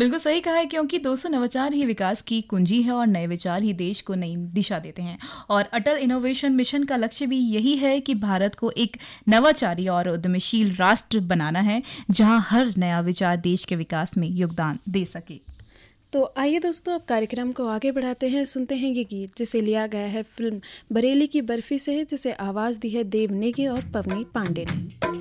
बिल्कुल सही कहा है, क्योंकि दोस्तों नवाचार ही विकास की कुंजी है और नए विचार ही देश को नई दिशा देते हैं। और अटल इनोवेशन मिशन का लक्ष्य भी यही है कि भारत को एक नवाचारी और उद्यमशील राष्ट्र बनाना है, जहां हर नया विचार देश के विकास में योगदान दे सके। तो आइए दोस्तों, अब कार्यक्रम को आगे बढ़ाते हैं। सुनते हैं ये गीत जिसे लिया गया है फिल्म बरेली की बर्फी से, जिसे आवाज़ दी है देव नेगी और पवनी पांडे ने।